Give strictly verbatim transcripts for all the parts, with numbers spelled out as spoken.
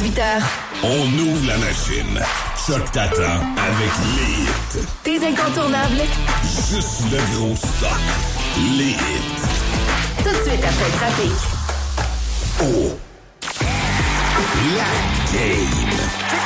huit heures. On ouvre la machine. Choc t'attend avec les hits. Tes incontournables. Juste le gros stock. Les hits. Tout de suite après le trafic. Oh. La game.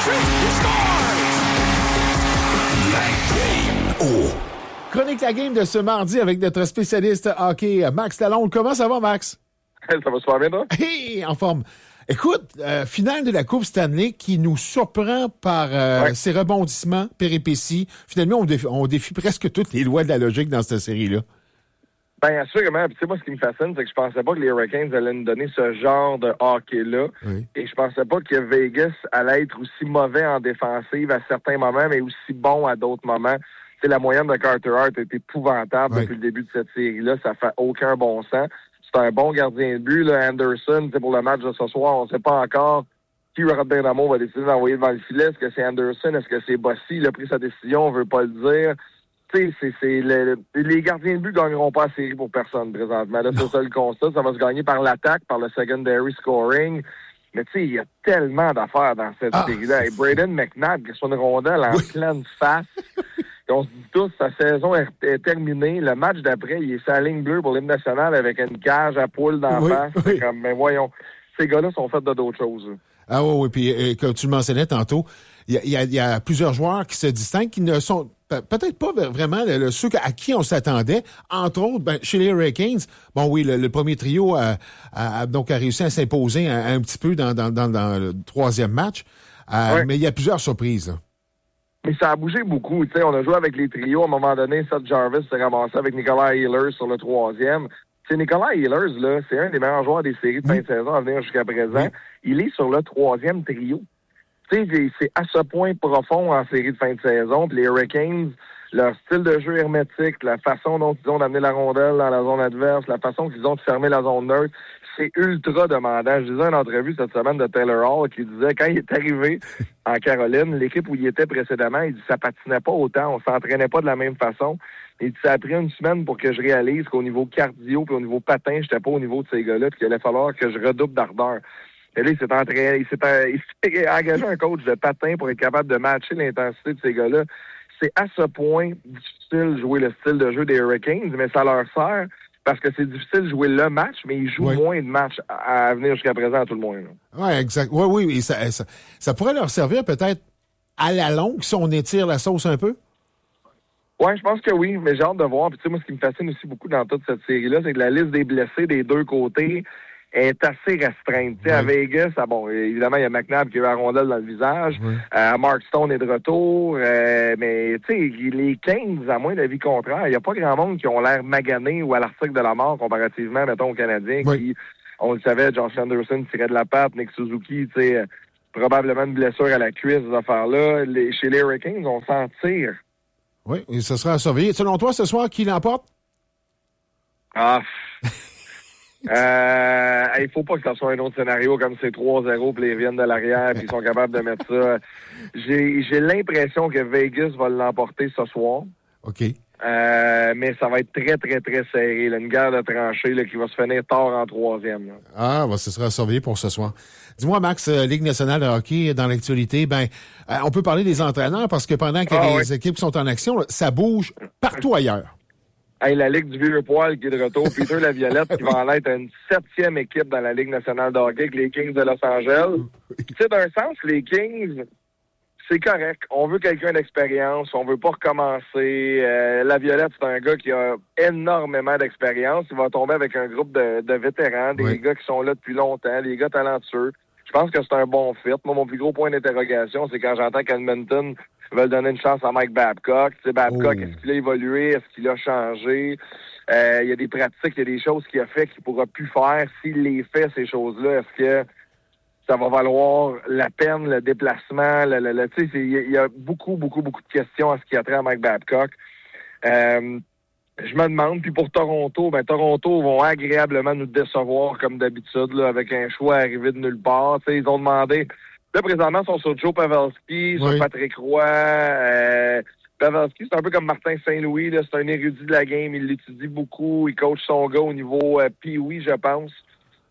La game. Oh. Chronique la game de ce mardi avec notre spécialiste hockey, Max Lalonde. Comment ça va, Max? Ça va super bien, toi? Hey, en forme. Écoute, euh, finale de la Coupe Stanley qui nous surprend par euh, ouais. ses rebondissements, péripéties. Finalement, on défie, on défie presque toutes les lois de la logique dans cette série-là. Bien, assurément. Puis, tu sais, moi, ce qui me fascine, c'est que je pensais pas que les Hurricanes allaient nous donner ce genre de hockey-là. Oui. Et je pensais pas que Vegas allait être aussi mauvais en défensive à certains moments, mais aussi bon à d'autres moments. Tu sais, la moyenne de Carter Hart est épouvantable oui. depuis le début de cette série-là. Ça fait aucun bon sens. C'est un bon gardien de but, là, Anderson. Pour le match de ce soir, on ne sait pas encore qui Robert Dynamo va décider d'envoyer devant le filet. Est-ce que c'est Anderson? Est-ce que c'est Bossy? Il a pris sa décision, on ne veut pas le dire. Tu sais, c'est, c'est le, les gardiens de but ne gagneront pas la série pour personne présentement. Là, c'est ça le constat. Ça va se gagner par l'attaque, par le secondary scoring. Mais tu sais, il y a tellement d'affaires dans cette ah. série-là. Et Braden McNabb, qui est sur une rondelle en oui. pleine face. On se dit tous, sa saison est, est terminée. Le match d'après, il est sa ligne bleue pour l'hymne national avec une cage à poule d'en oui, face. Oui. Comme, mais voyons, ces gars-là sont faits de d'autres choses. Ah oui, oui. Puis, euh, comme tu le mentionnais tantôt, il y, y, y a plusieurs joueurs qui se distinguent, qui ne sont peut-être pas vraiment le, le, ceux à qui on s'attendait. Entre autres, ben, chez les Hurricanes, bon oui, le, le premier trio a, a, donc a réussi à s'imposer un, un petit peu dans, dans, dans, dans le troisième match. Euh, oui. Mais il y a plusieurs surprises, là. Mais ça a bougé beaucoup. Tu sais, on a joué avec les trios. À un moment donné, Seth Jarvis s'est ramassé avec Nikolai Ehlers sur le troisième. Tu sais, Nikolai Ehlers, là, c'est un des meilleurs joueurs des séries de fin de saison à venir jusqu'à présent. Il est sur le troisième trio. Tu sais, c'est à ce point profond en série de fin de saison. Puis les Hurricanes, leur style de jeu hermétique, la façon dont ils ont d'amener la rondelle dans la zone adverse, la façon qu'ils ont de fermer la zone neutre, c'est ultra demandant. Je disais une entrevue cette semaine de Taylor Hall qui disait quand il est arrivé en Caroline, l'équipe où il était précédemment, il dit ça patinait pas autant, on s'entraînait pas de la même façon. Il dit ça a pris une semaine pour que je réalise qu'au niveau cardio puis au niveau patin, j'étais pas au niveau de ces gars-là, puis qu'il allait falloir que je redouble d'ardeur. Et là, il s'est entraîné, il s'est, il s'est engagé un coach de patin pour être capable de matcher l'intensité de ces gars-là. C'est à ce point difficile de jouer le style de jeu des Hurricanes, mais ça leur sert parce que c'est difficile de jouer le match, mais ils jouent oui. moins de matchs à, à venir jusqu'à présent à tout le monde. Oui, exact. Oui, oui, et ça, ça, ça pourrait leur servir peut-être à la longue si on étire la sauce un peu? Oui, je pense que oui, mais j'ai hâte de voir. Puis tu sais, moi, ce qui me fascine aussi beaucoup dans toute cette série-là, c'est que la liste des blessés des deux côtés est assez restreinte. Oui. À Vegas, ah bon, évidemment, il y a McNabb qui a eu la rondelle dans le visage. Oui. Euh, Mark Stone est de retour. Euh, mais, tu sais, les Kings, à moins d'avis contraire, il n'y a pas grand monde qui ont l'air maganés ou à l'article de la mort comparativement, mettons, aux Canadiens oui. qui, on le savait, Josh Anderson tirait de la patte, Nick Suzuki, tu sais, probablement une blessure à la cuisse, ces affaires-là. Les, chez les Hurricanes, on s'en tire. Oui, et ce sera à surveiller. Selon toi, ce soir, qui l'emporte? Ah... Euh, il faut pas que ça soit un autre scénario comme c'est trois zéro puis ils reviennent de l'arrière puis ils sont capables de mettre ça. J'ai, j'ai l'impression que Vegas va l'emporter ce soir. OK. Euh, mais ça va être très, très, très serré. Là. Une guerre de tranchées là, qui va se finir tard en troisième. Là. Ah, bah, ce sera surveillé pour ce soir. Dis-moi, Max, euh, Ligue nationale de hockey, dans l'actualité, ben, euh, on peut parler des entraîneurs parce que pendant que ah, les oui. équipes sont en action, là, ça bouge partout ailleurs. Hey, la Ligue du Vieux-Poil qui est de retour. Peter Laviolette qui va en être une septième équipe dans la Ligue nationale de hockey avec les Kings de Los Angeles. Tu sais, d'un sens, les Kings, c'est correct. On veut quelqu'un d'expérience. On veut pas recommencer. Euh, Laviolette, c'est un gars qui a énormément d'expérience. Il va tomber avec un groupe de, de vétérans, des oui. gars qui sont là depuis longtemps, des gars talentueux. Je pense que c'est un bon fit. Moi, mon plus gros point d'interrogation, c'est quand j'entends qu'Edmonton veulent donner une chance à Mike Babcock. Tu sais, Babcock, oh. est-ce qu'il a évolué? Est-ce qu'il a changé? Euh, il y a des pratiques, il y a des choses qu'il a fait qu'il ne pourra plus faire. S'il les fait, ces choses-là, est-ce que ça va valoir la peine, le déplacement? Le, le, le, tu sais, il y a beaucoup, beaucoup, beaucoup de questions à ce qui a trait à Mike Babcock. Euh, je me demande, puis pour Toronto, ben Toronto vont agréablement nous décevoir comme d'habitude, là, avec un choix arrivé de nulle part. Tu sais, ils ont demandé... Là, présentement, ils sont sur Joe Pavelski, sur oui. Patrick Roy. Euh, Pavelski, c'est un peu comme Martin Saint-Louis. Là, c'est un érudit de la game. Il l'étudie beaucoup. Il coach son gars au niveau euh, Pee-wee, je pense.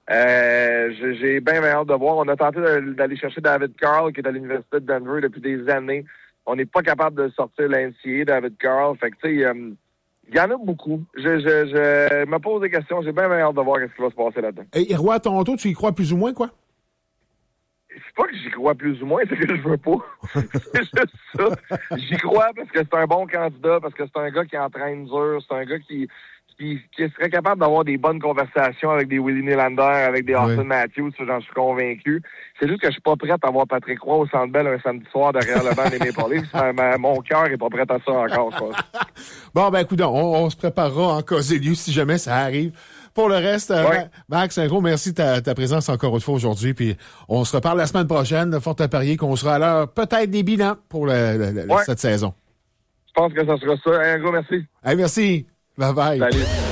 Euh, j'ai, j'ai bien, bien hâte de voir. On a tenté de, d'aller chercher David Carl, qui est à l'Université de Denver depuis des années. On n'est pas capable de sortir l'N C A A, David Carl. Fait que, tu sais, euh, il y en a beaucoup. Je, je, je me pose des questions. J'ai bien, bien hâte de voir ce qui va se passer là-dedans. Et Roy, à Toronto, tu y crois plus ou moins, quoi? C'est pas que j'y crois plus ou moins, c'est que je veux pas. C'est juste ça. J'y crois parce que c'est un bon candidat, parce que c'est un gars qui entraîne dur, c'est un gars qui, qui, qui serait capable d'avoir des bonnes conversations avec des Willie Nylander, avec des Austin oui. Matthews, j'en suis convaincu. C'est juste que je suis pas prête à voir Patrick Roy au Centre Bell un samedi soir derrière le banc des Maple Leafs. Ma, ma, mon cœur est pas prêt à ça encore, je pense. Bon, ben, écoute, on, on se préparera en cas et lieu si jamais ça arrive. Pour le reste, ouais. euh, Max, un gros merci de ta, ta présence encore une fois aujourd'hui. Puis on se reparle la semaine prochaine. Fort à parier qu'on sera à l'heure peut-être des bilans pour le, le, le, ouais. cette saison. Je pense que ça sera ça. Un gros merci. Hey, merci. Bye bye. Salut.